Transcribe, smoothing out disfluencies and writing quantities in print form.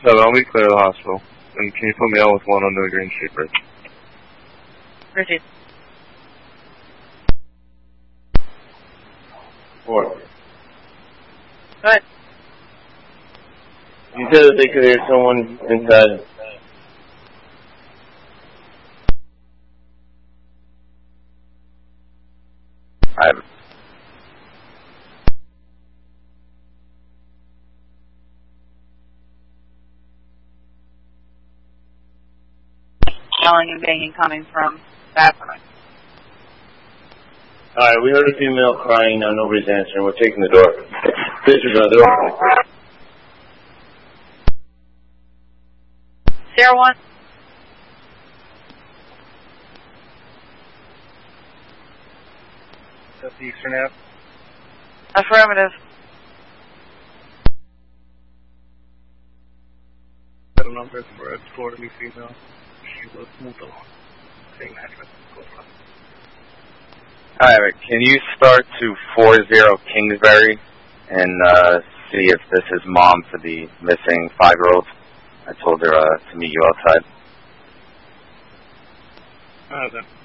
7, I'll be clear of the hospital. And can you put me out with 1 under the Green Street Bridge? Proceed. 4. Go ahead. You said that they could hear someone inside. Yelling and banging coming from bathroom. Alright, we heard a female crying, now nobody's answering. We're taking the door. Sisters are there. Sierra 1. That's the Eastern Ave. Affirmative. Got a number for a elderly female. She was moved along. Same address. Alright, can you start to 40 Kingsbury and see if this is mom for the missing 5-year-old? I told her to meet you outside. Alright then.